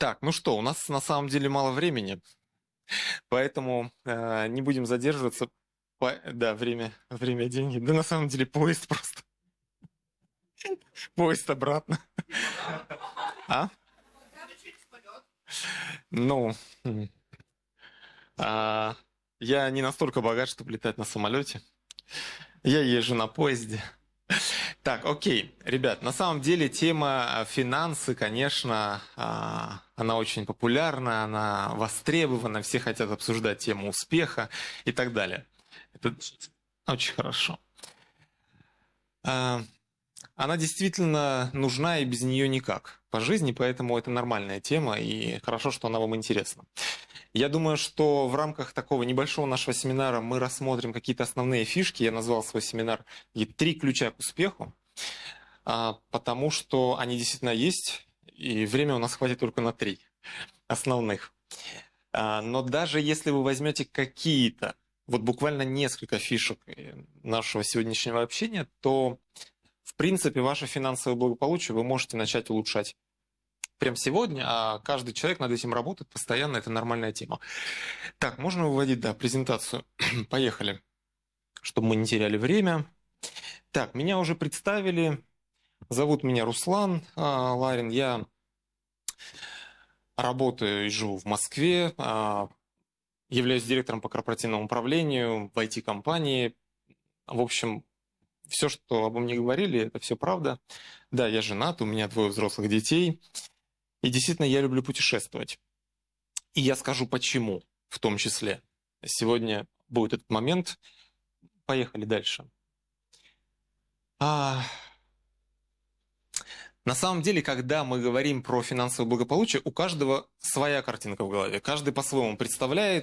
Так, ну что, у нас на самом деле мало времени, поэтому не будем задерживаться. Да, время, деньги. Да, на самом деле поезд просто. Поезд обратно. А? Ну, а, я не настолько богат, чтобы летать на самолете. Я езжу на поезде. Так, окей, ребят, на самом деле тема финансы, конечно, она очень популярна, она востребована, все хотят обсуждать тему успеха и так далее. Это очень хорошо. А, Она действительно нужна, и без нее никак по жизни, поэтому это нормальная тема, и хорошо, что она вам интересна. Я думаю, что в рамках такого небольшого нашего семинара мы рассмотрим какие-то основные фишки. Я назвал свой семинар «Три ключа к успеху», потому что они действительно есть, и время у нас хватит только на 3 основных. Но даже если вы возьмете какие-то, вот буквально несколько фишек нашего сегодняшнего общения, то, в принципе, ваше финансовое благополучие вы можете начать улучшать прямо сегодня, а каждый человек над этим работает постоянно, это нормальная тема. Так, можно выводить, да, презентацию. Поехали, чтобы мы не теряли время. Так, меня уже представили. Зовут меня Руслан Ларин. Я работаю и живу в Москве. Являюсь директором по корпоративному управлению в IT-компании. В общем, все, что обо мне говорили, это все правда. Да, я женат, у меня 2 взрослых детей. И действительно, я люблю путешествовать. И я скажу, почему, в том числе. Сегодня будет этот момент. Поехали дальше. На самом деле, когда мы говорим про финансовое благополучие, у каждого своя картинка в голове. Каждый по-своему представляет,